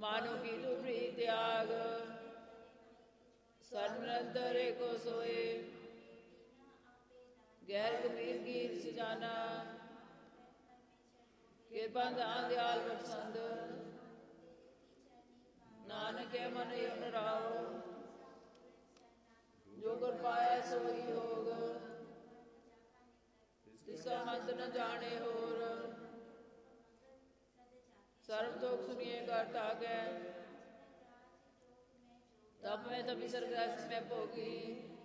मानो की तू प्रीत त्याग सर्वनिरंतर एको सोए गैर कबीर कीर सजाना कृपा दान दयाल बख्शंद नानक है मन यम राहो जो कर पाया सोई होग तिसका मंत न जाने होर सर्व तोख सुनिए करता गै तब मैं तभी सरग्रस्त में भोगी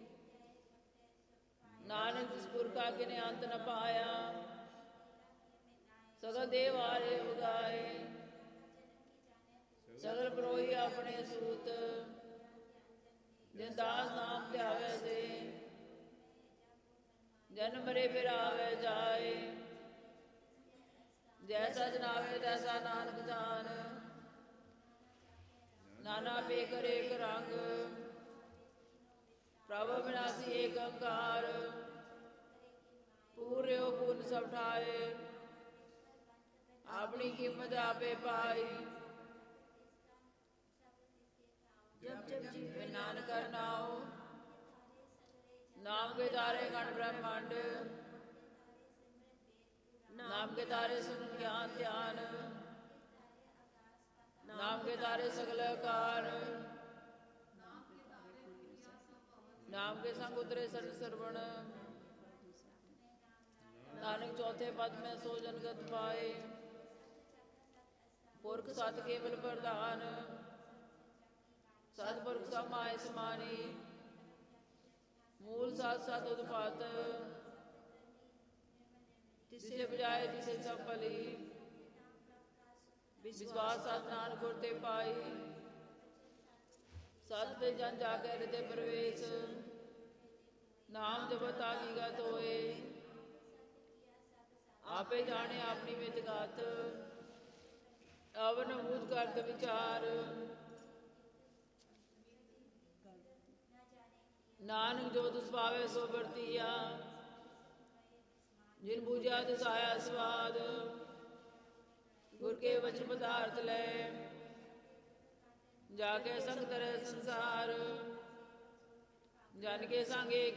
नानक जिस पुरखा के ने अंत न पाया सगल देव आरे उगाए सगल परोही अपने सूत जिन दास नाम ध्यावे से जन मरे फिर आवे जाए जैसा जनावे तैसा नानक जान नाना बेकर एक रंग प्रभु विनाशी एक अंकार पूरे हो पूर्ण सब ठाए अपनी कीमत आपे पाई जब जब जीवे नानक नाओ नाम के तारे गण ब्रह्मांड नाम के तारे सुन ज्ञान ध्यान नाम के तारे सकल कार नाम के संग उतरे सर्व सर्वण नानक चौथे पद में सो जनगत पाए पुरख सत केवल प्रधान सतपुरख समाय समानी मूल साथ साथ उत्पात तिसे बजाए तिसे सब भली विश्वास साथ नानक गुरते पाई सत पे जन जाके हृदय प्रवेश नाम जपत आगीगत होए आपे जाने अपनी मित गात अवन भूत करत विचार नानक जो तुस पावे सो बरतिया जिन बूझा तिस आया स्वाद गुर के वचन पदार्थ ले जाके संग तरह संसार जन के संग एक